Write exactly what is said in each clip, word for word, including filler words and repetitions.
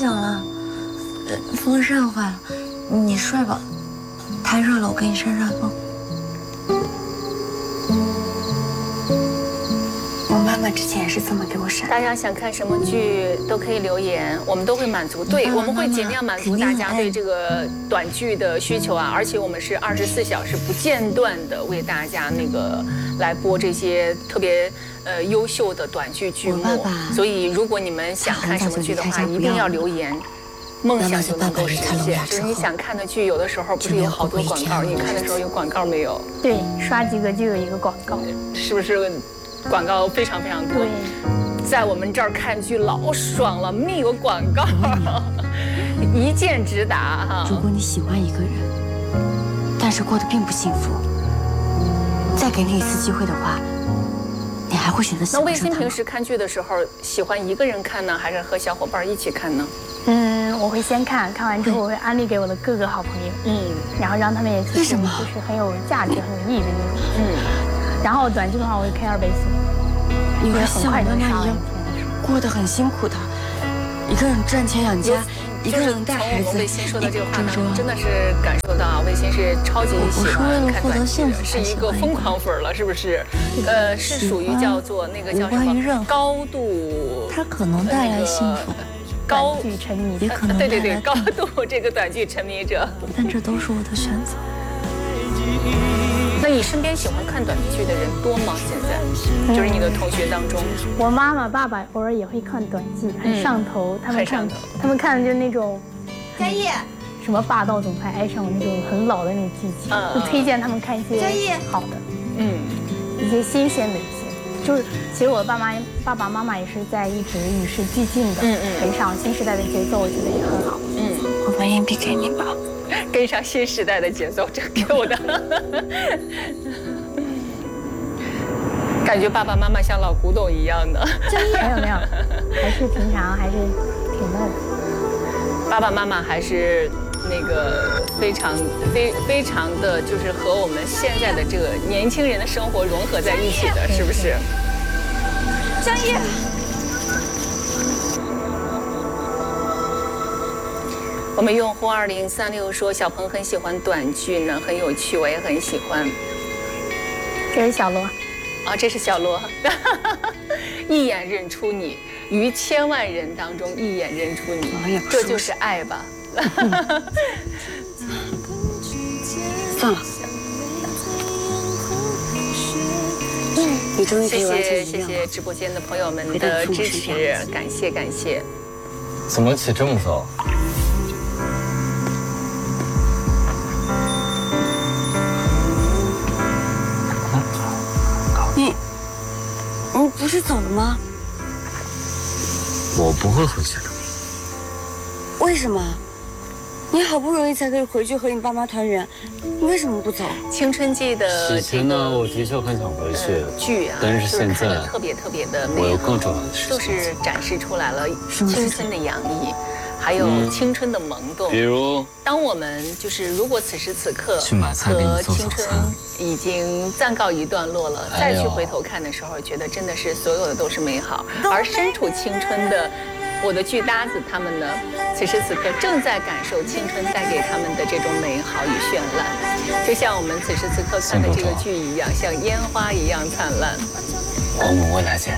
醒了，风扇坏了，你睡吧。太热了，我给你扇扇风。我妈妈之前也是这么给我扇。 大家想看什么剧都可以留言，我们都会满足。对，我们会尽量满足大家对这个短剧的需求啊，而且我们是二十四小时不间断的为大家那个来播这些特别呃优秀的短剧剧目。所以如果你们想看什么剧的话，一定要留言。梦想就能够实现，就是你想看的剧，有的时候不是有好多广告，你看的时候有广告没有？ 对，刷几个就有一个广告， 是不是？广告非常非常多。在我们这儿看剧老爽了，没有广告，一键直达哈。 如果你喜欢一个人，但是过得并不幸福，再给你一次机会的话，你还会选择喜欢上他吗？ 那卫星平时看剧的时候，喜欢一个人看呢，还是和小伙伴一起看呢？ 嗯，我会先看看完之后，我会安利给我的各个好朋友，嗯，然后让他们也去， 为什么？ 就是很有价值、很有意义的那种，嗯。然后短剧的话，我会开二倍速， 你会像我妈妈一样过得很辛苦的，一个人赚钱养家，一个人带孩子。 从卫星说的这个话呢，真的是感受到卫星是超级喜欢看短剧，是一个疯狂粉了，是不是？呃，是属于叫做那个叫什么高度， 它可能带来幸福。 高剧沉迷， 也可能对对对，高度这个短剧沉迷者。 但这都是我的选择。 那你身边喜欢看短剧的人多吗？现在就是你的同学当中， 我妈妈、爸爸偶尔也会看短剧，很上头。他们看，他们看的就是那种嘉义什么霸道总裁爱上我那种很老的那种剧情，就推荐他们看一些好的，嗯，一些新鲜的一些。就是，其实我爸妈、爸爸妈妈也是在一直与时俱进的，嗯嗯，跟上新时代的节奏，我觉得也很好。 嗯，我把硬币给你吧， 跟上新时代的节奏，这给我的，感觉爸爸妈妈像老古董一样的。 没有没有，还是平常，还是挺乐的。 爸爸妈妈还是。那个非常非非常的就是和我们现在的这个年轻人的生活融合在一起的，是不是？江一，我们用户二零三六说，小鹏很喜欢短剧呢，很有趣，我也很喜欢。 这是小罗， 啊，这是小罗，一眼认出你，于千万人当中一眼认出你，这就是爱吧。 算了，你终于可以完成谢谢谢谢直播间的朋友们的支持，感谢感谢。 怎么起这么早？ 你，你不是走了吗？ 我不会回去的。 为什么？你好不容易才可以回去和你爸妈团圆，你为什么不走？ 青春季的以前呢，我的确很想回去剧啊， 但是现在特别特别的我有更重要的事情， 就是展示出来了青春的洋溢，还有青春的萌动。 比如， 当我们就是如果此时此刻和青春已经暂告一段落了，再去回头看的时候，觉得真的是所有的都是美好，而身处青春的。我的剧搭子他们呢，此时此刻正在感受青春带给他们的这种美好与绚烂，就像我们此时此刻看的这个剧一样，像烟花一样灿烂。 我们未来见。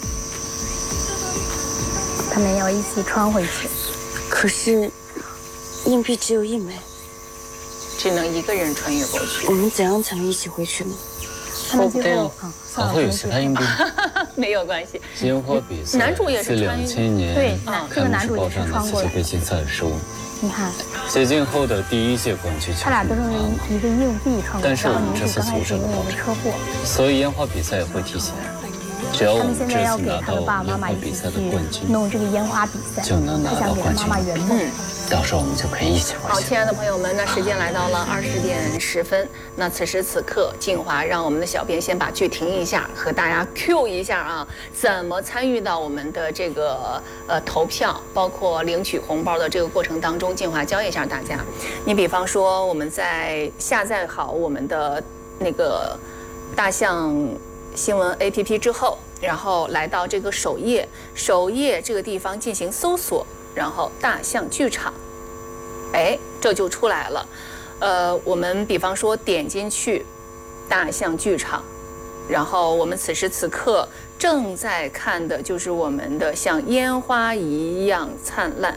他们要一起穿回去， 可是硬币只有一枚， 只能一个人穿越过去。 我们怎样才能一起回去呢？ 他们最后还会有其他硬币？ 没有关系。 烟花比赛， 男主也是两千年对，这个男主也是穿过北京赛事物。 你看， 解禁后的第一届冠军， 他俩都是一个硬币穿过， 但是我们这次刚开始因为我的车祸， 所以烟花比赛也会提前。只要我们这次拿到烟花比赛的冠军， 弄这个烟花比赛， 就能拿到冠军。 嗯， 到时候我们就可以一起回去。 好，亲爱的朋友们，那时间来到了二十点十分，那此时此刻，静华让我们的小编先把剧停一下，和大家 Q 一下啊，怎么参与到我们的这个呃投票，包括领取红包的这个过程当中，静华教一下大家。你比方说，我们在下载好我们的那个大象新闻 A P P 之后，然后来到这个首页，首页这个地方进行搜索， 然后大象剧场，哎，这就出来了。呃，我们比方说点进去，大象剧场，然后我们此时此刻正在看的就是我们的像烟花一样灿烂。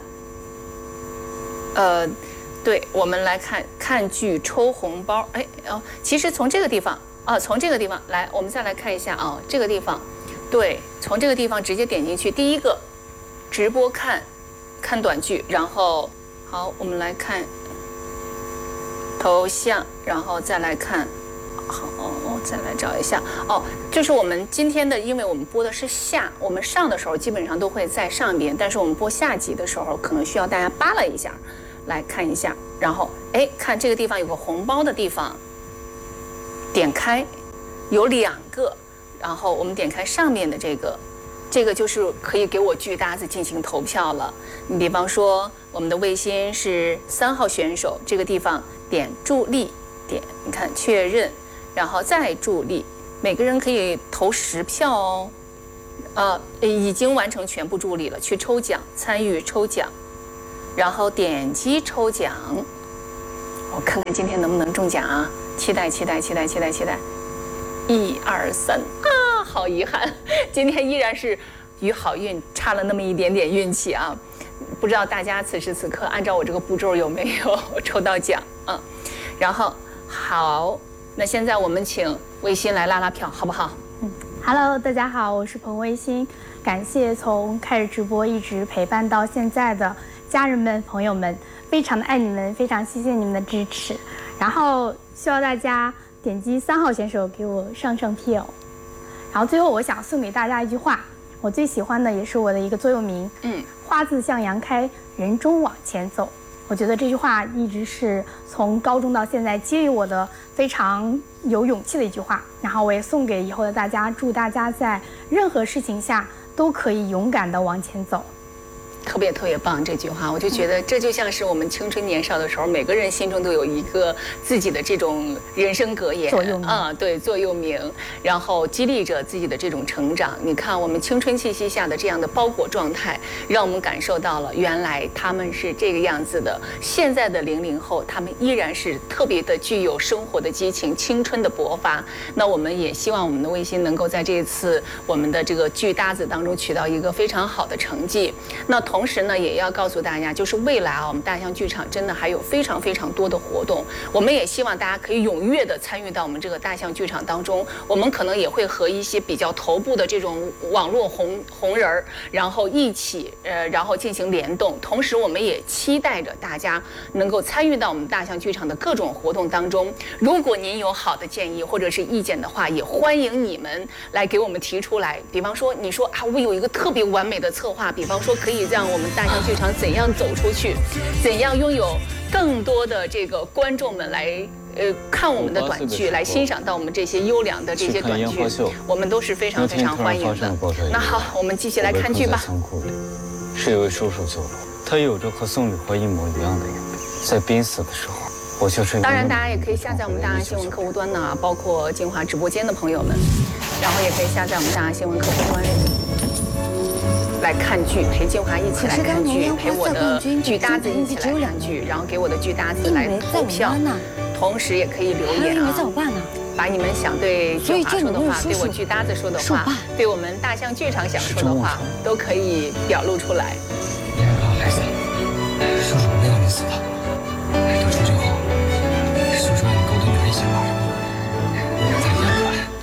呃，对，我们来看看剧抽红包，哎哦，其实从这个地方啊，从这个地方来，我们再来看一下啊，这个地方，对，从这个地方直接点进去，第一个直播看看短剧，然后好，我们来看头像，然后再来看。好，再来找一下哦，就是我们今天的，因为我们播的是下，我们上的时候基本上都会在上边，但是我们播下集的时候，可能需要大家扒拉一下，来看一下，然后哎，看这个地方有个红包的地方，点开，有两个，然后我们点开上面的这个，这个就是可以给我剧搭子进行投票了。你比方说，我们的卫星是三号选手，这个地方点助力，点，你看确认。然后再助力，每个人可以投十票哦。呃，已经完成全部助力了，去抽奖，参与抽奖，然后点击抽奖。我看看今天能不能中奖啊！期待，期待，期待，期待，期待！一二三啊，好遗憾，今天依然是与好运差了那么一点点运气啊！不知道大家此时此刻按照我这个步骤有没有抽到奖啊？然后好。那现在我们请卫星来拉拉票，好不好？ 嗯 ，Hello， 大家好，我是彭卫星，感谢从开始直播一直陪伴到现在的家人们、朋友们，非常的爱你们，非常谢谢你们的支持。然后需要大家点击三号选手给我上上票。然后最后我想送给大家一句话，我最喜欢的也是我的一个座右铭，嗯，花自向阳开，人终往前走。我觉得这句话一直是从高中到现在给予我的非常有勇气的一句话，然后我也送给以后的大家，祝大家在任何事情下都可以勇敢地往前走。 特别特别棒这句话，我就觉得这就像是我们青春年少的时候，每个人心中都有一个自己的这种人生格言， 座右铭啊，对，座右铭，然后激励着自己的这种成长。你看我们青春气息下的这样的包裹状态，让我们感受到了原来他们是这个样子的。现在的零零后，他们依然是特别的具有生活的激情、青春的勃发。那我们也希望我们的卫星能够在这一次我们的这个剧搭子当中取到一个非常好的成绩。那同时呢，也要告诉大家，就是未来啊，我们大象剧场真的还有非常非常多的活动。我们也希望大家可以踊跃的参与到我们这个大象剧场当中。我们可能也会和一些比较头部的这种网络红红人儿，然后一起呃，然后进行联动。同时，我们也期待着大家能够参与到我们大象剧场的各种活动当中。如果您有好的建议或者是意见的话，也欢迎你们来给我们提出来。比方说，你说啊，我有一个特别完美的策划，比方说可以让我们大象剧场怎样走出去，怎样拥有更多的这个观众们来呃看我们的短剧，来欣赏到我们这些优良的这些短剧，我们都是非常非常欢迎的。那好，我们继续来看剧吧。 仓库里是一位叔叔走了，他有着和宋雨花一模一样的眼睛，在濒死的时候，我就是当然，大家也可以下载我们大案新闻客户端呢，包括金华直播间的朋友们，然后也可以下载我们大案新闻客户端来看剧，陪金华一起来看剧，陪我的剧搭子一起来看剧，然后给我的剧搭子来投票，同时也可以留言啊，把你们想对金华说的话，对我剧搭子说的话，对我们大象剧场想说的话，都可以表露出来。 你让他害死了，叔叔没有你死的。得出最后，叔叔让你勾搭女人媳妇儿，要再演出来。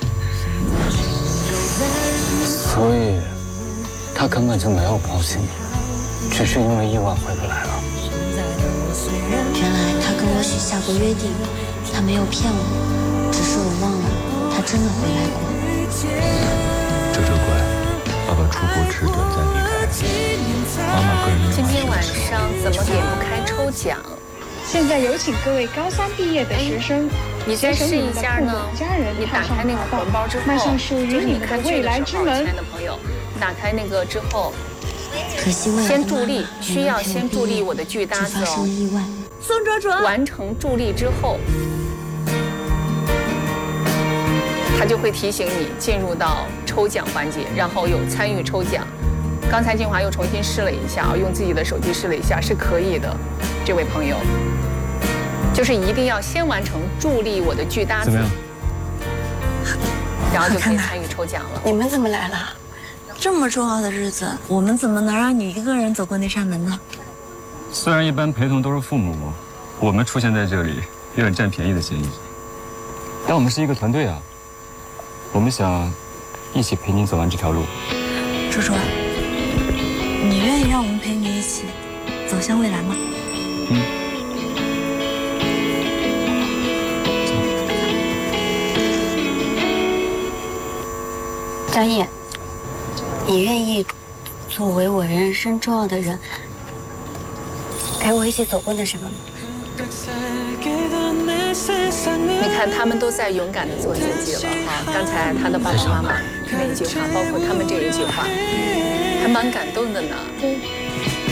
所以。他根本就没有抛弃你，只是因为意外回不来了。 原来他跟我许下过约定，他没有骗我，只是我忘了他真的回来过。 这就怪爸爸出国时短暂离开，妈妈个人今天晚上怎么点不开抽奖？ 现在有请各位高三毕业的学生， 你先试一下呢。你打开那个红包之后， 迈向属于你们的未来之门。 亲爱的朋友，打开那个之后， 可惜未来先助力，需要先助力我的剧搭子哦。 宋卓卓完成助力之后，它就会提醒你进入到抽奖环节，然后有参与抽奖。 刚才静华又重新试了一下啊，用自己的手机试了一下，是可以的。这位朋友，就是一定要先完成助力我的剧搭子， 怎么样？ 然后就可以参与抽奖了。 你们怎么来了？这么重要的日子，我们怎么能让你一个人走过那扇门呢？ 虽然一般陪同都是父母，我们出现在这里有点占便宜的嫌疑，但我们是一个团队啊，我们想一起陪您走完这条路。 楚楚，你愿意让我们陪你一起走向未来吗？嗯。张毅，你愿意作为我人生重要的人，陪我一起走过那什么吗？ 你看，他们都在勇敢的做自己了哈。刚才他的爸爸妈妈那一句话，包括他们这一句话，还蛮感动的呢。 对。